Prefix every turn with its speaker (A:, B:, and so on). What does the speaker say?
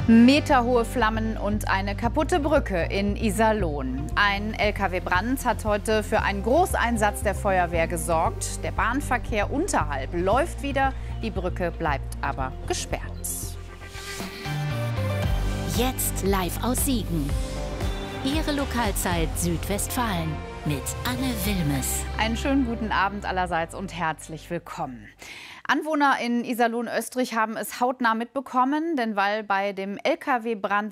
A: Meterhohe Flammen und eine kaputte Brücke in Iserlohn. Ein Lkw-Brand hat heute für einen Großeinsatz der Feuerwehr gesorgt. Der Bahnverkehr unterhalb läuft wieder, die Brücke bleibt aber gesperrt.
B: Jetzt live aus Siegen. Ihre Lokalzeit Südwestfalen mit Anne Wilmes.
A: Einen schönen guten Abend allerseits und herzlich willkommen. Anwohner in Iserlohn-Österich haben es hautnah mitbekommen, denn weil bei dem Lkw-Brand